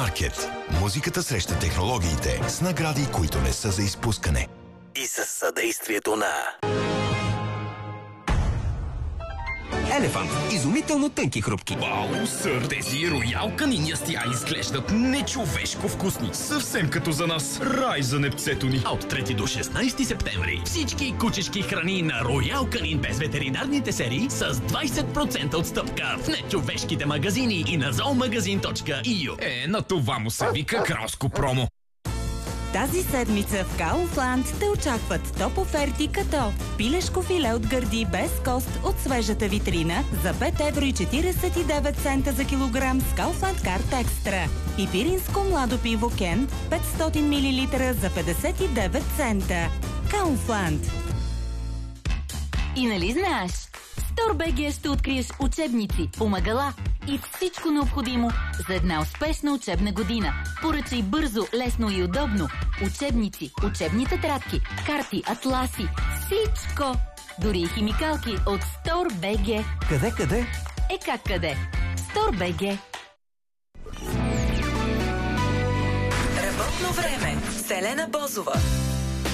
Маркет. Музиката среща технологиите с награди, които не са за изпускане. И със съдействието на Елефант. Изумително тънки хрупки. Вау, сър, тези роял канин ястия изглеждат нечовешко вкусни. Съвсем като за нас. Рай за непцето ни. А от 3 до 16 септември всички кучешки храни на Роял Канин без ветеринарните серии с 20% отстъпка в нечовешките магазини и на zoomagazin.eu. На това му се вика кралско промо. Тази седмица в Kaufland те очакват топ оферти като пилешко филе от гърди без кост от свежата витрина за 5,49 евро за килограм с Kaufland Card Extra и пиринско младо пиво Кен 500 мл за 59 цента. Kaufland. И нали знаеш? В StoreBG ще откриеш учебници, помагала и всичко необходимо за една успешна учебна година. Поръчай бързо, лесно и удобно. Учебници, учебни тетрадки, карти, атласи, всичко! Дори и химикалки от StoreBG. Къде? Как къде? StoreBG. Работно време с Елена Бозова.